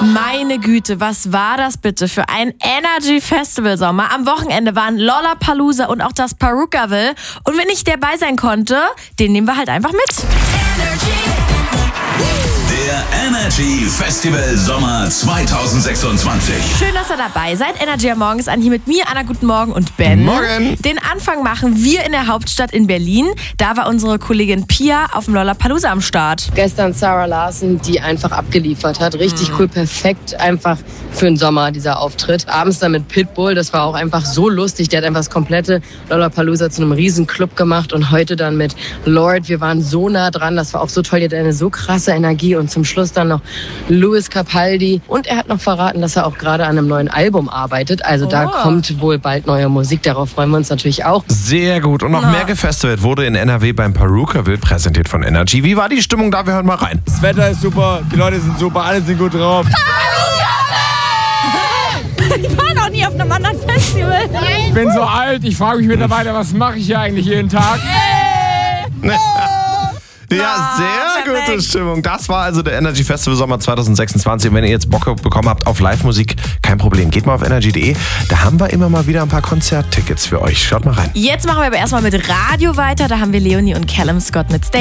Meine Güte, was war das bitte für ein Energy-Festival-Sommer? Am Wochenende waren Lollapalooza und auch das Perukaville. Und wenn nicht dabei sein konnte, den nehmen wir halt einfach mit. Der Energy Festival Sommer 2026. Schön, dass ihr dabei seid. Energy am Morgen ist an, hier mit mir, Anna, guten Morgen, und Ben. Morgen. Den Anfang machen wir in der Hauptstadt in Berlin. Da war unsere Kollegin Pia auf dem Lollapalooza am Start. Gestern Sarah Larson, die einfach abgeliefert hat. Richtig cool, perfekt einfach für den Sommer, dieser Auftritt. Abends dann mit Pitbull, das war auch einfach so lustig. Der hat einfach das komplette Lollapalooza zu einem riesen Club gemacht. Und heute dann mit Lorde, wir waren so nah dran, das war auch so toll. Die hat eine so krasse Energie. Und zum Schluss dann noch Louis Capaldi. Und er hat noch verraten, dass er auch gerade an einem neuen Album arbeitet. Also da kommt wohl bald neue Musik. Darauf freuen wir uns natürlich auch. Sehr gut. Und noch mehr gefestivalt wurde in NRW beim Perukaville, präsentiert von Energy. Wie war die Stimmung da? Wir hören mal rein. Das Wetter ist super, die Leute sind super, alle sind gut drauf. Ich war noch nie auf einem anderen Festival. Ich bin so alt, ich frage mich mittlerweile, was mache ich hier eigentlich jeden Tag? Ja, sehr perfekt. gute Stimmung. Das war also der Energy Festival Sommer 2026. Und wenn ihr jetzt Bock bekommen habt auf Live-Musik, kein Problem. Geht mal auf energy.de. Da haben wir immer mal wieder ein paar Konzerttickets für euch. Schaut mal rein. Jetzt machen wir aber erstmal mit Radio weiter. Da haben wir Leonie und Callum Scott mit Stay